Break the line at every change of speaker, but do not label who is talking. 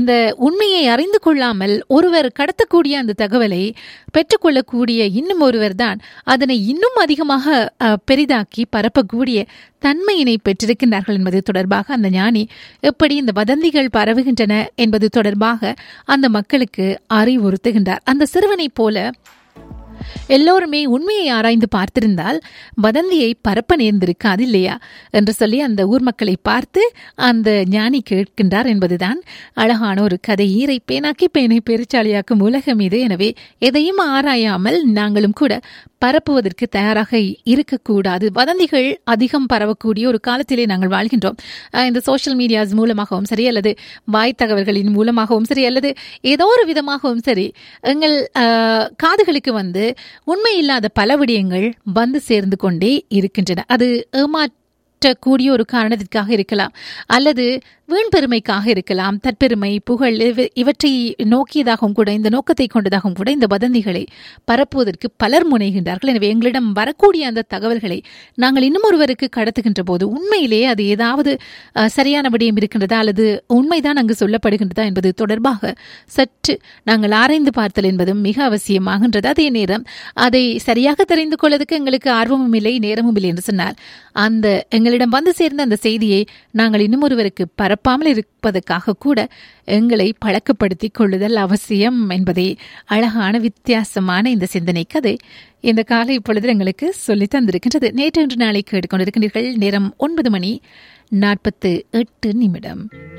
இந்த உண்மையை அறிந்து கொள்ளாமல் ஒருவர் கடத்தக்கூடிய அந்த தகவலை பெற்றுக்கொள்ளக்கூடிய இன்னும் ஒருவர் தான் அதனை இன்னும் அதிகமாக பெரிதாக்கி பரப்பக்கூடிய தன்மையினை பெற்றிருக்கின்றார்கள் என்பது தொடர்பாக அந்த ஞானி எப்படி இந்த வதந்திகள் பரவுகின்றன என்பது தொடர்பாக அந்த மக்களுக்கு அறிவுறுத்துகின்றார். அந்த சிறுவனைப் போல எல்லோருமே உண்மையை ஆராய்ந்து பார்த்திருந்தால் வதந்தியை பரப்ப நேர்ந்திருக்காது இல்லையா என்று சொல்லி அந்த ஊர் மக்களை பார்த்து அந்த ஞானி கேட்கின்றார் என்பதுதான் அழகான ஒரு கதை. ஈரை பேனாக்கி பேனை பெருச்சாலியாக்கும் உலகம் இது. எனவே எதையும் ஆராயாமல் நாங்களும் கூட பரப்புவதற்கு தயாராக இருக்கக்கூடாது. வதந்திகள் அதிகம் பரவக்கூடிய ஒரு காலத்திலே நாங்கள் வாழ்கின்றோம். இந்த சோஷியல் மீடியாஸ் மூலமாகவும் சரி, அல்லது வாய் தகவல்களின் மூலமாகவும் சரி, அல்லது ஏதோ ஒரு விதமாகவும் சரி, எங்கள் காதுகளுக்கு உண்மை இல்லாத பல விடயங்கள் வந்து சேர்ந்து கொண்டே இருக்கின்றன. அது ஏமாற்றக்கூடிய ஒரு காரணத்திற்காக இருக்கலாம், அல்லது வீண் பெருமைக்காக இருக்கலாம், தற்பெருமை, புகழ் இவற்றை நோக்கியதாகவும் கூட, இந்த நோக்கத்தை கொண்டதாகவும் கூட இந்த வதந்திகளை பரப்புவதற்கு பலர் முனைகின்றார்கள். எனவே எங்களிடம் வரக்கூடிய அந்த தகவல்களை நாங்கள் இன்னும் ஒருவருக்கு கடத்துகின்ற போது உண்மையிலேயே அது ஏதாவது சரியான விடயம் இருக்கின்றதா அல்லது உண்மைதான் அங்கு சொல்லப்படுகின்றதா என்பது தொடர்பாக சற்று நாங்கள் ஆராய்ந்து பார்த்தல் என்பதும் மிக அவசியமாகின்றது. அதே நேரம் அதை சரியாக தெரிந்து கொள்வதற்கு எங்களுக்கு ஆர்வமும் இல்லை, நேரமும் இல்லை என்று சொன்னால் அந்த எங்களிடம் வந்து சேர்ந்த அந்த செய்தியை நாங்கள் இன்னும் ஒருவருக்கு பரப்பாமல் இருப்பதற்காக கூட எங்களை பழக்கப்படுத்திக் கொள்ளுதல் அவசியம் என்பதை அழகான வித்தியாசமான இந்த சிந்தனை கதை இந்த காலை இப்பொழுது எங்களுக்கு சொல்லி தந்திருக்கின்றது. நேற்று நாளை கேட்டுக்கொண்டிருக்கின்றீர்கள். நேரம் 9:48.